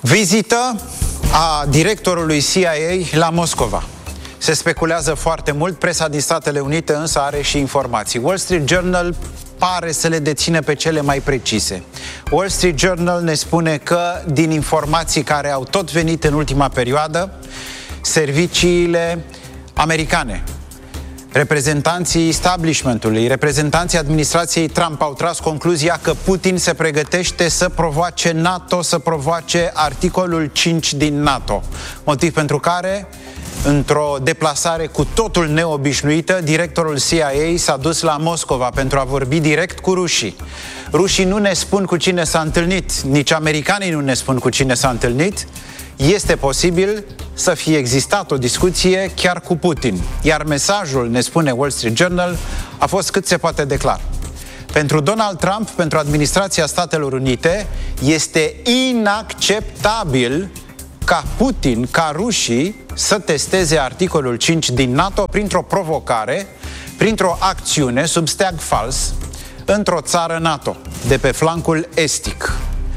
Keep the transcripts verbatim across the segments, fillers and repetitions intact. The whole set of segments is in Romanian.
Vizită a directorului C I A la Moscova. Se speculează foarte mult, presa din Statele Unite însă are și informații. Wall Street Journal pare să le dețină pe cele mai precise. Wall Street Journal ne spune că, din informații care au tot venit în ultima perioadă, serviciile americane, reprezentanții establishmentului, reprezentanții administrației Trump au tras concluzia că Putin se pregătește să provoace NATO, să provoace articolul cinci din NATO. Motiv pentru care, într-o deplasare cu totul neobișnuită, directorul C I A s-a dus la Moscova pentru a vorbi direct cu rușii. Rușii nu ne spun cu cine s-a întâlnit, nici americanii nu ne spun cu cine s-a întâlnit. Este posibil să fie existat o discuție chiar cu Putin. Iar mesajul, ne spune Wall Street Journal, a fost cât se poate de clar. Pentru Donald Trump, pentru administrația Statelor Unite, este inacceptabil ca Putin, ca rușii, să testeze articolul cinci din NATO printr-o provocare, printr-o acțiune sub steag fals, într-o țară NATO, de pe flancul estic.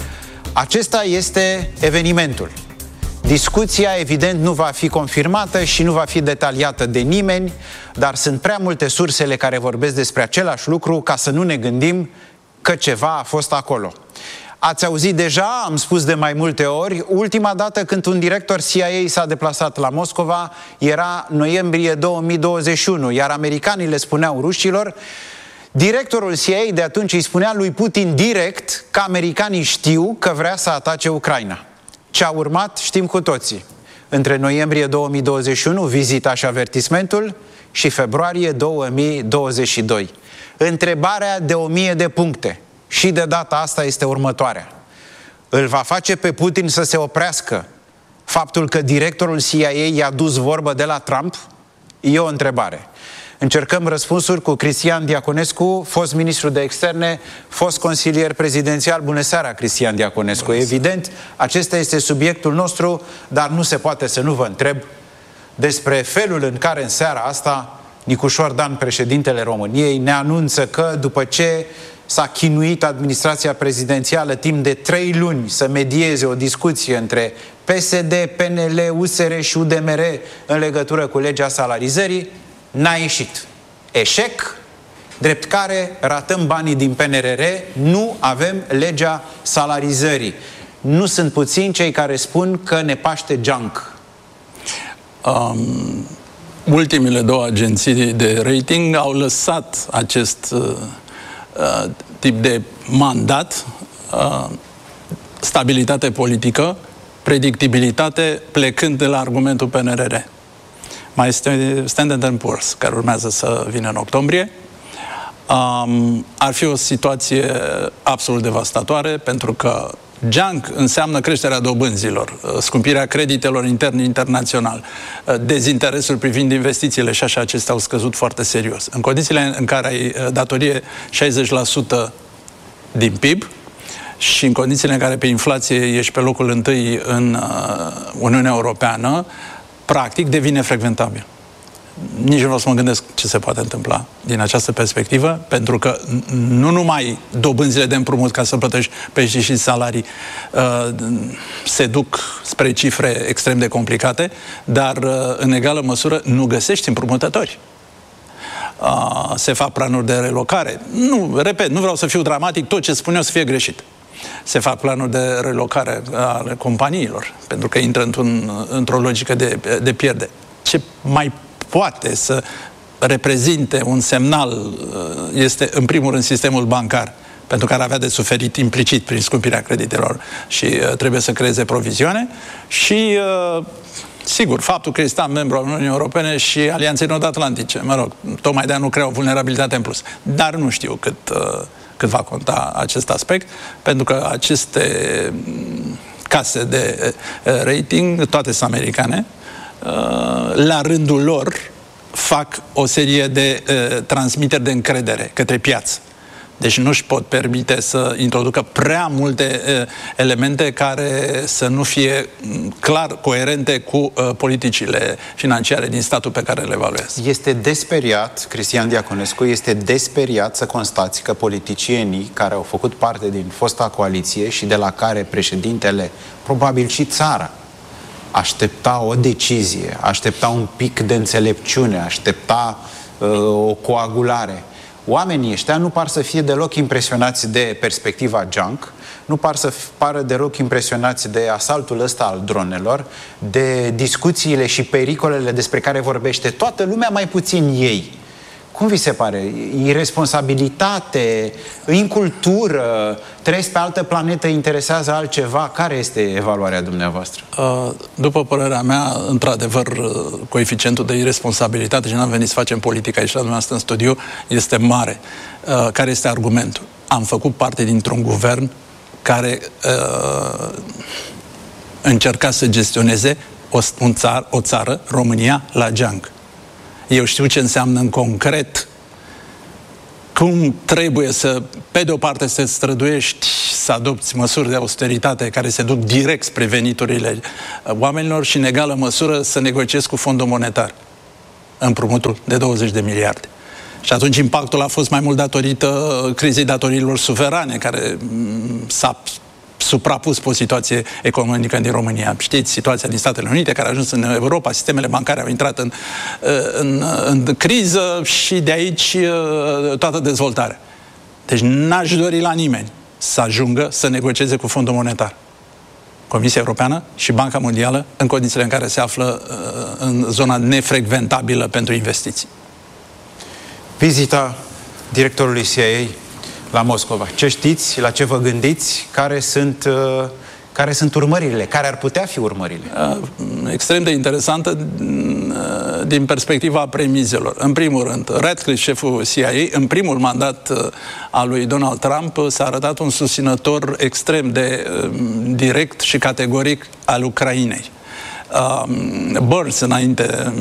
Acesta este evenimentul. Discuția, evident, nu va fi confirmată și nu va fi detaliată de nimeni, dar sunt prea multe sursele care vorbesc despre același lucru ca să nu ne gândim că ceva a fost acolo. Ați auzit deja, am spus de mai multe ori, ultima dată când un director C I A s-a deplasat la Moscova era noiembrie două mii douăzeci și unu, iar americanii le spuneau rușilor, directorul C I A de atunci îi spunea lui Putin direct că americanii știu că vrea să atace Ucraina. Ce a urmat știm cu toții. Între noiembrie două mii douăzeci și unu, vizita și avertismentul, și februarie două mii douăzeci și doi. Întrebarea de o mie de puncte și de data asta este următoarea. Îl va face pe Putin să se oprească faptul că directorul C I A i-a dus vorbă de la Trump? E o întrebare. Încercăm răspunsuri cu Cristian Diaconescu, fost ministru de externe, fost consilier prezidențial. Bună seara, Cristian Diaconescu. Evident, acesta este subiectul nostru, dar nu se poate să nu vă întreb despre felul în care în seara asta Nicușor Dan, președintele României, ne anunță că după ce s-a chinuit administrația prezidențială timp de trei luni să medieze o discuție între P S D, P N L, U S R și U D M R în legătură cu legea salarizării, n-a ieșit. Eșec, drept care ratăm banii din P N R R, nu avem legea salarizării. Nu sunt puțini cei care spun că ne paște junk. Um, ultimele două agenții de rating au lăsat acest uh, uh, tip de mandat, uh, stabilitate politică, predictibilitate, plecând de la argumentul P N R R. Mai este Standard and Poor's, care urmează să vină în octombrie. Um, ar fi o situație absolut devastatoare, pentru că junk înseamnă creșterea dobânzilor, scumpirea creditelor intern internațional, dezinteresul privind investițiile și așa, acestea au scăzut foarte serios. În condițiile în care ai datorie șaizeci la sută din P I B și în condițiile în care pe inflație ești pe locul întâi în Uniunea Europeană, practic devine frecventabil. Nici nu vreau să mă gândesc ce se poate întâmpla din această perspectivă, pentru că nu numai dobânzile de împrumut ca să plătești pensiuni și salarii uh, se duc spre cifre extrem de complicate, dar uh, în egală măsură nu găsești împrumutători. Uh, se fac planuri de relocare. Nu, repet, nu vreau să fiu dramatic, tot ce spun eu să fie greșit. Se fac planuri de relocare ale companiilor, pentru că intră într-un, într-o logică de, de pierde. Ce mai poate să reprezinte un semnal este, în primul rând, sistemul bancar, pentru care avea de suferit implicit prin scumpirea creditelor și uh, trebuie să creeze provizioane și, uh, sigur, faptul că este membru al Uniunii Europene și Alianței Nord-Atlantice, mă rog, tocmai de-aia nu crea o vulnerabilitate în plus. Dar nu știu cât, uh, cât va conta acest aspect, pentru că aceste case de uh, rating, toate sunt americane, la rândul lor fac o serie de uh, transmiteri de încredere către piață. Deci nu își pot permite să introducă prea multe uh, elemente care să nu fie clar coerente cu uh, politicile financiare din statul pe care le evaluează. Este desperiat, Cristian Diaconescu, este desperiat să constați că politicienii care au făcut parte din fosta coaliție și de la care președintele, probabil și țara, aștepta o decizie, aștepta un pic de înțelepciune, aștepta uh, o coagulare. Oamenii ăștia nu par să fie deloc impresionați de perspectiva junk, nu par să pară deloc impresionați de asaltul ăsta al dronelor, de discuțiile și pericolele despre care vorbește toată lumea, mai puțin ei. Cum vi se pare? Irresponsabilitate, incultură, trăiesc pe altă planetă, interesează altceva? Care este evaluarea dumneavoastră? După părerea mea, într-adevăr, coeficientul de irresponsabilitate, și n-am venit să facem politică aici la dumneavoastră în studiu, este mare. Care este argumentul? Am făcut parte dintr-un guvern care uh, încerca să gestioneze o, un țar, o țară, România, la geanc. Eu știu ce înseamnă în concret cum trebuie să, pe de o parte, să străduiești să adopți măsuri de austeritate care se duc direct spre veniturile oamenilor și, în egală măsură, să negociezi cu Fondul Monetar împrumutul de douăzeci de miliarde. Și atunci impactul a fost mai mult datorită crizei datoriilor suverane, care s-a suprapus pe o situație economică din România. Știți, situația din Statele Unite, care a ajuns în Europa, sistemele bancare au intrat în, în, în criză și de aici toată dezvoltarea. Deci n-aș dori la nimeni să ajungă să negocieze cu Fondul Monetar, Comisia Europeană și Banca Mondială în condițiile în care se află în zona nefrecventabilă pentru investiții. Vizita directorului C I A la Moscova. Ce știți? La ce vă gândiți? Care sunt, uh, care sunt urmările? Care ar putea fi urmările? Uh, extrem de interesantă uh, din perspectiva premizelor. În primul rând, Ratcliffe, șeful C I A, în primul mandat uh, al lui Donald Trump, uh, s-a arătat un susținător extrem de uh, direct și categoric al Ucrainei. Uh, Burns, înainte...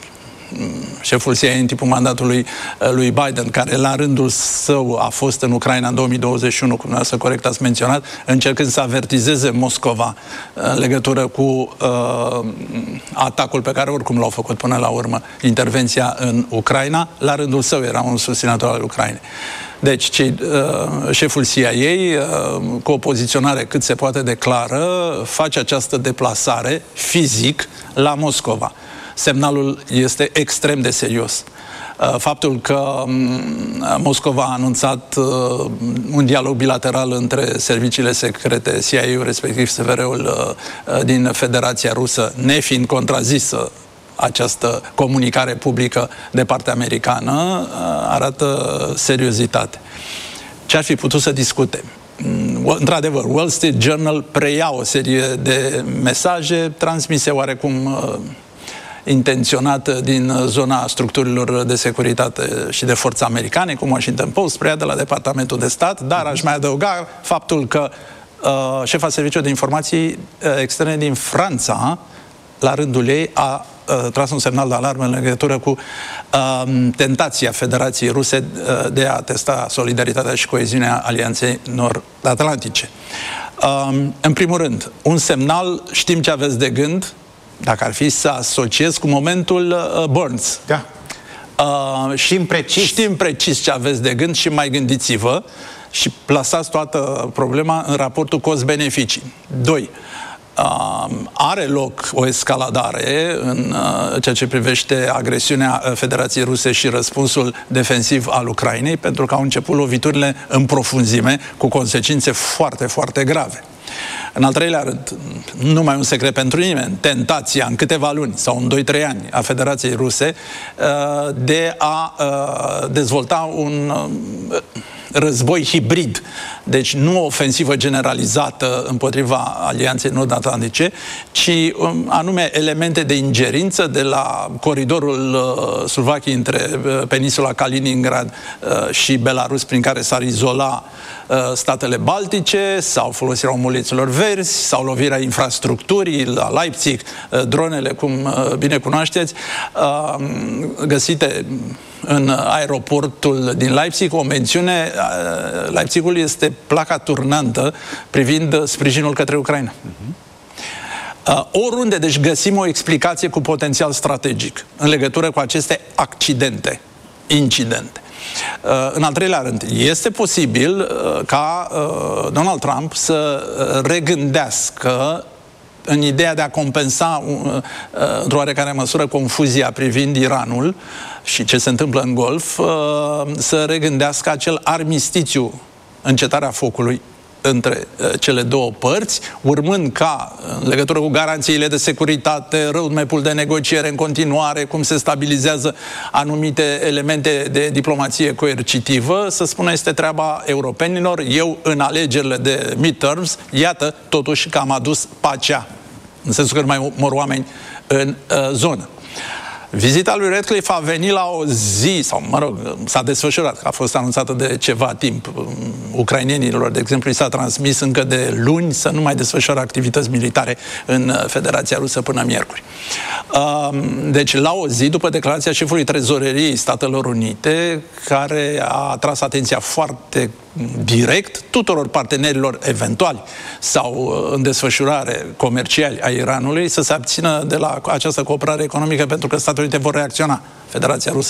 șeful C I A în timpul mandatului lui Biden, care la rândul său a fost în Ucraina în două mii douăzeci și unu, cum dumneavoastră corect ați menționat, încercând să avertizeze Moscova în legătură cu uh, atacul pe care oricum l-au făcut până la urmă, intervenția în Ucraina, la rândul său era un susținător al Ucrainei. Deci, cei, uh, șeful C I A, uh, cu o poziționare cât se poate de clară, face această deplasare fizic la Moscova. Semnalul este extrem de serios. Faptul că Moscova a anunțat un dialog bilateral între serviciile secrete C I A-ul, respectiv S V R-ul din Federația Rusă, nefiind contrazisă această comunicare publică de partea americană, arată seriozitate. Ce ar fi putut să discute? Într-adevăr, Wall Street Journal preia o serie de mesaje transmise oarecum intenționată din zona structurilor de securitate și de forțe americane, cum Washington Post, preia de la Departamentul de Stat, dar aș mai adăuga faptul că uh, șefa Serviciului de Informații uh, Externe din Franța, la rândul ei, a uh, tras un semnal de alarmă în legătură cu uh, tentația Federației Ruse uh, de a testa solidaritatea și coeziunea Alianței Nord-Atlantice. Uh, în primul rând, un semnal, știm ce aveți de gând, dacă ar fi să asociez cu momentul uh, Burns. Da. Uh, știm precis. Știm precis ce aveți de gând și mai gândiți-vă și plasați toată problema în raportul cost-beneficii. Doi. Uh, are loc o escaladare în uh, ceea ce privește agresiunea Federației Ruse și răspunsul defensiv al Ucrainei, pentru că au început loviturile în profunzime cu consecințe foarte, foarte grave. În al treilea rând, nu mai un secret pentru nimeni, tentația în câteva luni sau în doi trei ani a Federației Ruse de a dezvolta un război hibrid, deci nu o ofensivă generalizată împotriva Alianței Nord-Atlantice, ci anume elemente de ingerință de la coridorul uh, Slovaciei între uh, peninsula Kaliningrad uh, și Belarus, prin care s-ar izola uh, statele baltice, sau folosirea omuleților verzi, sau lovirea infrastructurii la Leipzig, uh, dronele, cum uh, bine cunoașteți, uh, găsite în aeroportul din Leipzig o mențiune. Leipzigul este placa turnantă privind sprijinul către Ucraina. Uh-huh. Uh, oriunde, deci găsim o explicație cu potențial strategic în legătură cu aceste accidente, incidente. Uh, în al treilea rând, este posibil uh, ca uh, Donald Trump să regândească în ideea de a compensa uh, uh, într-o oarecare măsură confuzia privind Iranul și ce se întâmplă în Golf, uh, să regândească acel armistițiu, încetarea focului între uh, cele două părți, urmând ca, în legătură cu garanțiile de securitate, roadmap-ul de negociere în continuare, cum se stabilizează anumite elemente de diplomație coercitivă, să spună este treaba europenilor. Eu, în alegerile de midterms, iată, totuși că am adus pacea, în sensul că nu mai mor oameni în uh, zonă. Vizita lui Ratcliffe a venit la o zi, sau mă rog, s-a desfășurat, a fost anunțată de ceva timp. Ucrainienilor, de exemplu, i s-a transmis încă de luni să nu mai desfășoare activități militare în Federația Rusă până miercuri. Deci, la o zi, după declarația șefului Trezoreriei Statelor Unite, care a atras atenția foarte direct tuturor partenerilor eventuali sau în desfășurare comerciali a Iranului să se abțină de la această cooperare economică pentru că Statele Unite vor reacționa. Federația Rusă